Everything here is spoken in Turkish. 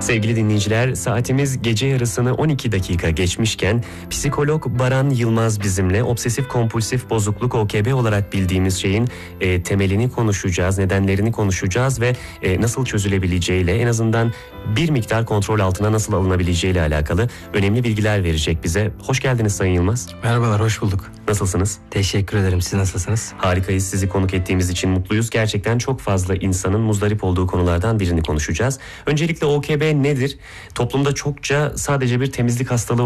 Sevgili dinleyiciler, saatimiz gece yarısını 12 dakika geçmişken psikolog Baran Yılmaz bizimle obsesif kompulsif bozukluk OKB olarak bildiğimiz şeyin temelini konuşacağız, nedenlerini konuşacağız ve nasıl çözülebileceğiyle, en azından bir miktar kontrol altına nasıl alınabileceğiyle alakalı önemli bilgiler verecek bize. Hoş geldiniz Sayın Yılmaz. Merhabalar, hoş bulduk. Nasılsınız? Teşekkür ederim. Siz nasılsınız? Harikayız. Sizi konuk ettiğimiz için mutluyuz. Gerçekten çok fazla insanın muzdarip olduğu konulardan birini konuşacağız. Öncelikle OKB nedir? Toplumda çokça sadece bir temizlik hastalığı